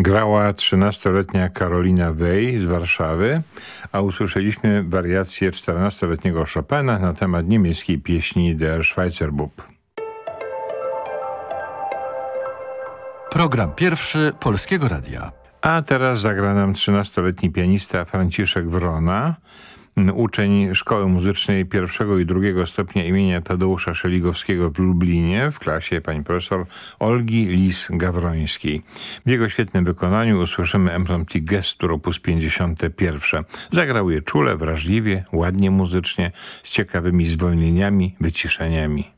grała 13-letnia Karolina Wej z Warszawy, a usłyszeliśmy wariację 14-letniego Chopina na temat niemieckiej pieśni Der Schweizerbub. Program pierwszy Polskiego Radia. A teraz zagra nam 13-letni pianista Franciszek Wrona, uczeń Szkoły Muzycznej I i II stopnia imienia Tadeusza Szeligowskiego w Lublinie w klasie pani profesor Olgi Lis-Gawrońskiej. W jego świetnym wykonaniu usłyszymy Empty Gestur op. 51. Zagrał je czule, wrażliwie, ładnie muzycznie, z ciekawymi zwolnieniami, wyciszeniami.